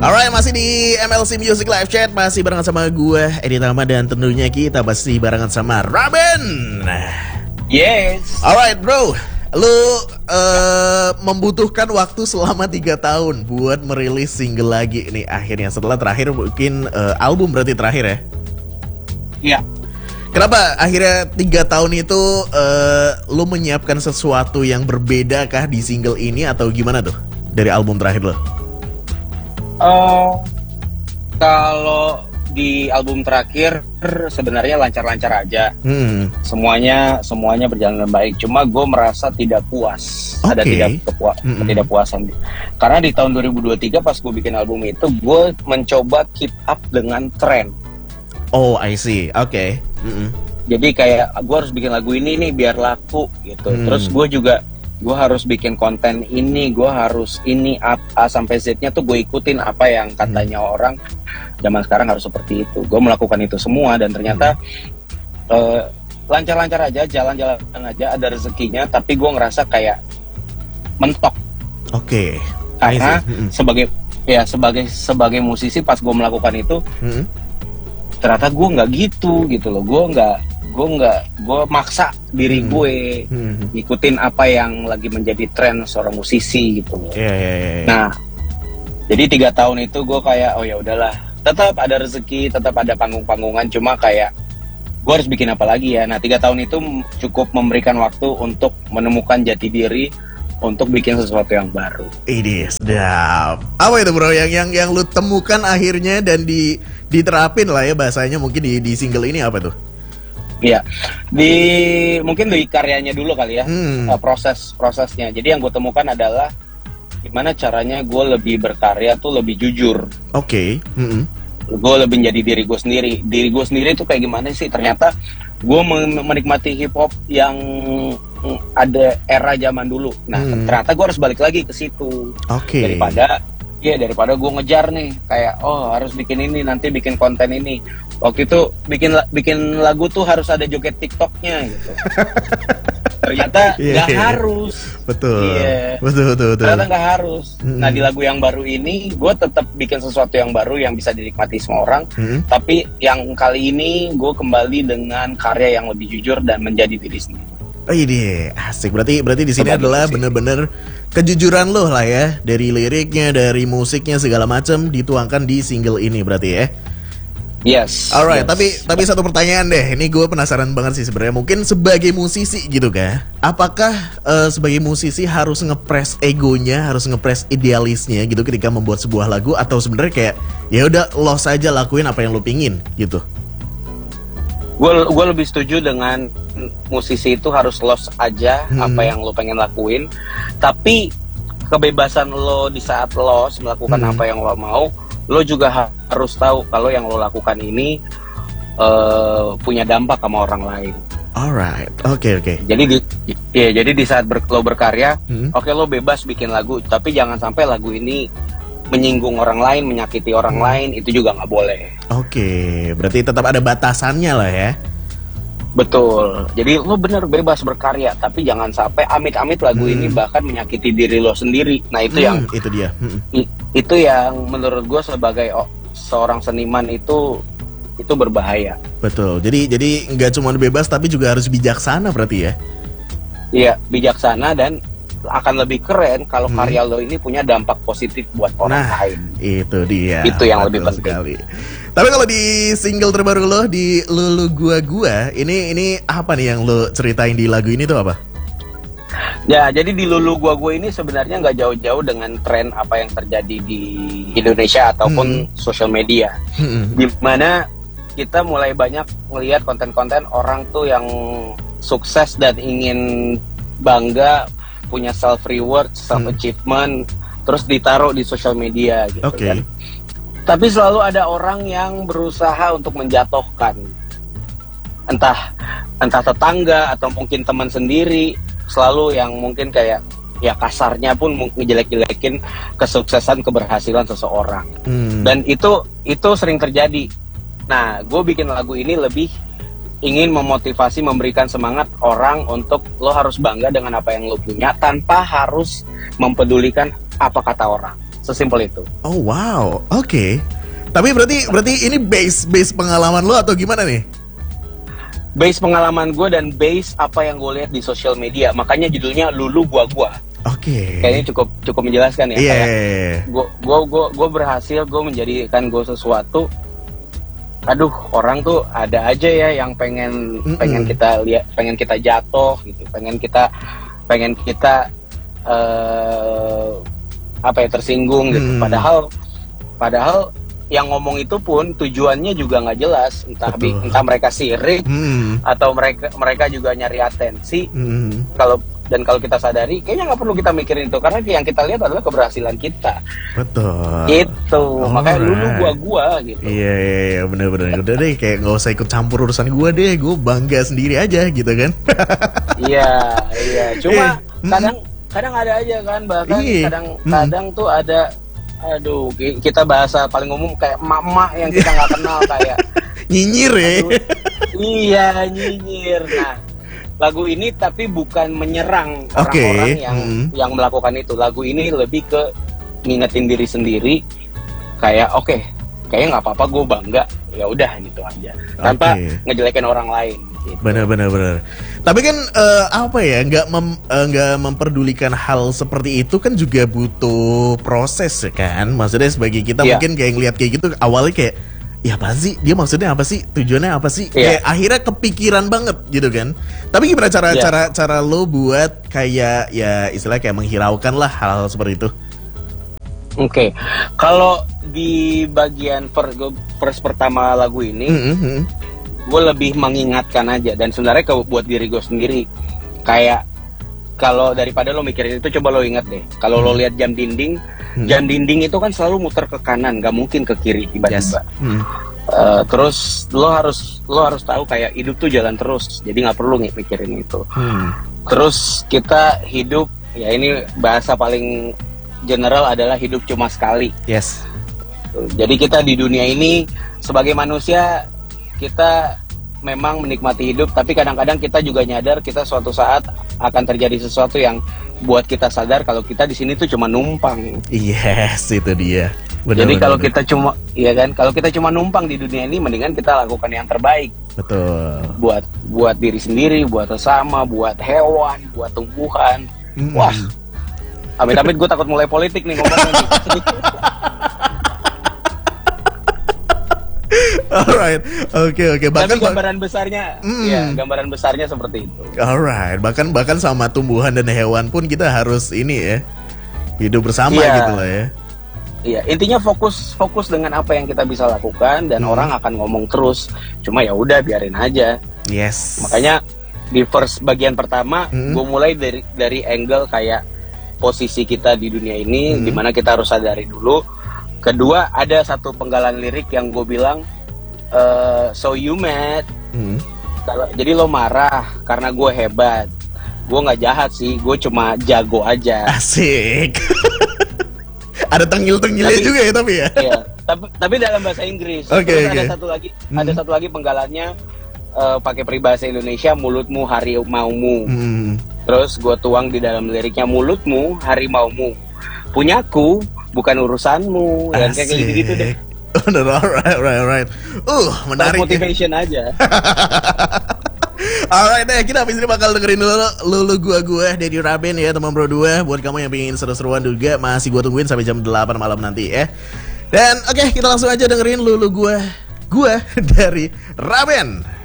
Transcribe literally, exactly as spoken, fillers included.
Alright, masih di M L C Music Live Chat. Masih barengan sama gue, Edi Tama. Dan tentunya kita masih barengan sama Raben. Yes. Alright bro, lu uh, membutuhkan waktu selama tiga tahun buat merilis single lagi nih akhirnya. Setelah terakhir mungkin uh, album berarti terakhir ya? Iya. Kenapa akhirnya tiga tahun itu uh, lu menyiapkan sesuatu yang berbeda kah di single ini atau gimana tuh dari album terakhir lo? Uh, kalau di album terakhir sebenarnya lancar-lancar aja, hmm. semuanya semuanya berjalan dengan baik. Cuma gue merasa tidak puas, okay. ada tidak kepua hmm. ketidakpuasan. Karena di tahun dua ribu dua puluh tiga pas gue bikin album itu, gue mencoba keep up dengan tren. Oh, I see, oke. Okay. Mm-hmm. Jadi kayak gue harus bikin lagu ini nih biar laku gitu. Hmm. Terus gue juga gue harus bikin konten ini, gue harus ini A, A sampai Z-nya tuh gue ikutin apa yang katanya hmm. orang zaman sekarang harus seperti itu. Gue melakukan itu semua dan ternyata hmm. uh, lancar-lancar aja, jalan-jalan aja, ada rezekinya. Tapi gue ngerasa kayak mentok. Oke. Okay. Karena hmm. sebagai ya sebagai sebagai musisi pas gue melakukan itu, hmm. ternyata gue nggak gitu gitu loh. Gue nggak gue nggak gue maksa diri hmm. gue hmm. ngikutin apa yang lagi menjadi tren seorang musisi gitu. Yeah, yeah, yeah. Nah, jadi tiga tahun itu gue kayak oh ya udahlah, tetap ada rezeki, tetap ada panggung-panggungan, cuma kayak gue harus bikin apa lagi ya. Nah, tiga tahun itu cukup memberikan waktu untuk menemukan jati diri, untuk bikin sesuatu yang baru. Ini sedap. Apa itu bro yang yang yang lu temukan akhirnya dan di diterapin lah ya bahasanya mungkin di di single ini apa tuh? Iya, di mungkin dari karyanya dulu kali ya, hmm. uh, proses prosesnya. Jadi yang gue temukan adalah gimana caranya gue lebih berkarya tuh lebih jujur. Oke. Okay. Mm-hmm. Gue lebih jadi diri gue sendiri. Diri gue sendiri tuh kayak gimana sih? Ternyata gue menikmati hip hop yang ada era zaman dulu. Nah, hmm. ternyata gue harus balik lagi ke situ. Oke. Okay. Daripada ya daripada gue ngejar nih kayak oh harus bikin ini nanti bikin konten ini. Waktu itu bikin bikin lagu tuh harus ada joget TikToknya gitu. Ternyata nggak yeah, yeah. harus. Betul. Yeah. Betul betul betul. Ternyata nggak harus. Mm-hmm. Nah di lagu yang baru ini gue tetap bikin sesuatu yang baru yang bisa dinikmati semua orang. Mm-hmm. Tapi yang kali ini gue kembali dengan karya yang lebih jujur dan menjadi diri sendiri. Oh iya, asik. Berarti berarti di sini adalah bener-bener kejujuran lo lah ya, dari liriknya, dari musiknya segala macam dituangkan di single ini berarti ya. Yes. Alright, yes. tapi tapi satu pertanyaan deh. Ini gue penasaran banget sih sebenarnya. Mungkin sebagai musisi gitu kah? Apakah uh, sebagai musisi harus ngepres egonya, harus ngepres idealisnya gitu ketika membuat sebuah lagu, atau sebenarnya kayak ya udah lo saja lakuin apa yang lo pingin gitu? Gue gue lebih setuju dengan musisi itu harus los aja hmm. apa yang lo pengen lakuin, tapi kebebasan lo di saat los melakukan hmm. apa yang lo mau, lo juga ha harus tahu kalau yang lo lakukan ini uh, punya dampak sama orang lain. Alright, oke okay, oke. Okay. Jadi di ya jadi di saat ber, lo berkarya, hmm. oke okay, lo bebas bikin lagu, tapi jangan sampai lagu ini menyinggung orang lain, menyakiti orang hmm. lain, itu juga nggak boleh. Oke, okay, berarti tetap ada batasannya lah ya. Betul. Jadi lo bener bebas berkarya, tapi jangan sampai amit-amit lagu hmm. ini bahkan menyakiti diri lo sendiri. Nah itu hmm, yang itu dia. Hmm. Itu yang menurut gue sebagai oh, seorang seniman itu itu berbahaya. Betul. Jadi jadi nggak cuma bebas tapi juga harus bijaksana berarti ya. Iya, bijaksana dan akan lebih keren kalau hmm. karya lo ini punya dampak positif buat orang nah, lain. Itu dia. Itu yang lebih penting. Sekali. Tapi kalau di single terbaru lo di Lulu Gua Gua, ini ini apa nih yang lo ceritain di lagu ini tuh apa? Ya, jadi di Lulu Gua Gua ini sebenarnya nggak jauh-jauh dengan tren apa yang terjadi di Indonesia ataupun hmm. sosial media. Hmm. Di mana kita mulai banyak melihat konten-konten orang tuh yang sukses dan ingin bangga, punya self reward, self achievement, hmm. terus ditaruh di sosial media gitu okay. kan. Tapi selalu ada orang yang berusaha untuk menjatuhkan, entah entah tetangga atau mungkin teman sendiri, selalu yang mungkin kayak ya kasarnya pun ngejelek-jelekin kesuksesan, keberhasilan seseorang. Hmm. Dan itu itu sering terjadi. Nah, gue bikin lagu ini lebih ingin memotivasi, memberikan semangat orang untuk lo harus bangga dengan apa yang lo punya tanpa harus mempedulikan apa kata orang. Sesimpel itu. Oh wow, oke. Okay. Tapi berarti berarti ini base base pengalaman lo atau gimana nih? Base pengalaman gue dan base apa yang gue lihat di sosial media. Makanya judulnya Lulu Gua Gua. Oke. Okay. Kayaknya cukup cukup menjelaskan ya. Iya. Yeah. Gue gue gue gue berhasil gue menjadikan gue sesuatu. Aduh, orang tuh ada aja ya yang pengen Mm-mm. pengen kita lihat, pengen kita jatuh gitu, pengen kita pengen kita uh, apa ya tersinggung gitu. Mm. Padahal padahal yang ngomong itu pun tujuannya juga nggak jelas, entah bi, entah mereka sirik mm. atau mereka mereka juga nyari atensi. Mm. Kalau dan kalau kita sadari, kayaknya nggak perlu kita mikirin itu karena yang kita lihat adalah keberhasilan kita. Betul. Itu oh, makanya right. Lulu gua gua gitu. Iya iya iya benar-benar. Udah deh kayak nggak usah ikut campur urusan gua deh, gua bangga sendiri aja gitu kan. Iya iya. Cuma eh, kadang mm. kadang ada aja kan bahkan Iyi. kadang mm. kadang tuh ada. Aduh, kita bahasa paling umum kayak emak-emak yang kita nggak kenal kayak nyinyir ya. Aduh, iya nyinyir. Nah, lagu ini tapi bukan menyerang okay. orang-orang yang hmm. yang melakukan itu. Lagu ini lebih ke ngingetin diri sendiri. Kayak oke, okay, kayaknya nggak apa-apa, gue bangga. Ya udah gitu aja. Tanpa okay. ngejelekin orang lain. Gitu. Benar-benar benar. Tapi kan uh, apa ya, nggak mem, uh, nggak memperdulikan hal seperti itu kan juga butuh proses ya kan. Maksudnya sebagai kita yeah. mungkin kayak ngeliat kayak gitu awalnya kayak ya apa sih, dia maksudnya apa sih, tujuannya apa sih, yeah. kayak akhirnya kepikiran banget gitu kan. Tapi gimana cara yeah. cara cara lo buat kayak ya istilah kayak menghiraukan lah hal-hal seperti itu. Oke, okay. Kalau di bagian per, verse pertama lagu ini, mm-hmm. gue lebih mengingatkan aja. Dan sebenarnya ke, buat diri gue sendiri, kayak kalau daripada lo mikirin itu, coba lo ingat deh. Kalau mm. lo lihat jam dinding, mm. jam dinding itu kan selalu muter ke kanan, gak mungkin ke kiri tiba-tiba. Yes. Mm. Uh, terus lo harus lo harus tahu kayak hidup tuh jalan terus, jadi nggak perlu mikirin itu. Mm. Terus kita hidup, ya ini bahasa paling general adalah hidup cuma sekali. Yes. Jadi kita di dunia ini sebagai manusia kita memang menikmati hidup, tapi kadang-kadang kita juga nyadar kita suatu saat akan terjadi sesuatu yang buat kita sadar kalau kita di sini tuh cuma numpang. Yes, itu dia. Benar, Jadi benar, kalau benar. kita cuma, iya kan, kalau kita cuma numpang di dunia ini, mendingan kita lakukan yang terbaik. Betul. Buat buat diri sendiri, buat sesama, buat hewan, buat tumbuhan. Mm. Wah. Amit-amit gue takut mulai politik nih ngomongnya nih. Alright, oke okay, oke. Okay. Bahkan gambaran besarnya, mm. ya gambaran besarnya seperti itu. Alright, bahkan bahkan sama tumbuhan dan hewan pun kita harus ini ya hidup bersama yeah. gitu lah ya. Iya, intinya fokus fokus dengan apa yang kita bisa lakukan dan mm. orang akan ngomong terus. Cuma ya udah biarin aja. Yes. Makanya di first bagian pertama, mm. gue mulai dari dari angle kayak posisi kita di dunia ini, hmm. dimana kita harus sadari dulu. Kedua, ada satu penggalan lirik yang gue bilang, uh, so you mad, hmm. jadi lo marah karena gue hebat. Gue nggak jahat sih, gue cuma jago aja. Asik. Ada tengil-tengilnya juga ya tapi ya. Iya, tapi tapi dalam bahasa Inggris. Okay, Terus okay. ada satu lagi, hmm. ada satu lagi penggalannya uh, pakai peribahasa Indonesia, mulutmu harimaumu. Hmm. Terus gue tuang di dalam liriknya, mulutmu harimaumu, punyaku bukan urusanmu. Dan kayak gitu-gitu deh. Alright, alright, alright. Uh, menarik. Motivation ya. Aja. Alright deh, kita habis ini bakal dengerin dulu Lulu Gua Gua dari Raben ya teman bro dua. Buat kamu yang pengen seru-seruan juga, masih gue tungguin sampai jam delapan malam nanti ya. Dan oke, okay, kita langsung aja dengerin Lulu Gua Gua dari Raben.